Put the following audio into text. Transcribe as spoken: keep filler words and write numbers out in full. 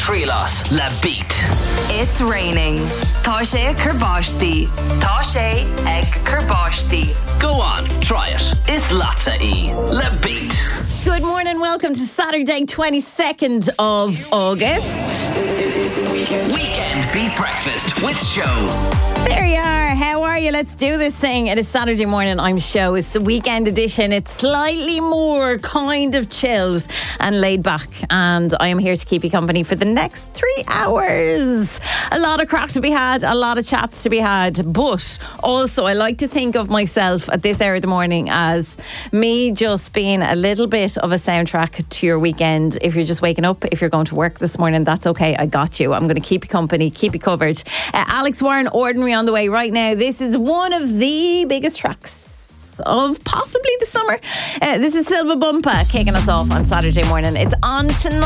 Trilas La Beat. It's raining. Tá sé Kerbashti. Tá sé ag Kerbashti. Go on, try it. It's Latza E. La Beat. Good morning, welcome to Saturday, twenty-second of August. Weekend Beat Breakfast with Show. There you are. How are you? Let's do this thing. It is Saturday morning. I'm Show. It's the weekend edition. It's slightly more kind of chilled and laid back. And I am here to keep you company for the next three hours. A lot of crack to be had, a lot of chats to be had. But also, I like to think of myself at this hour of the morning as me just being a little bit of a soundtrack to your weekend. If you're just waking up, if you're going to work this morning, that's okay. I got you. I'm going to keep you company, keep you covered. Uh, Alex Warren, Ordinary on the way right now. This is one of the biggest tracks of possibly the summer. Uh, this is Silva Bumpa kicking us off on Saturday morning. It's on tonight.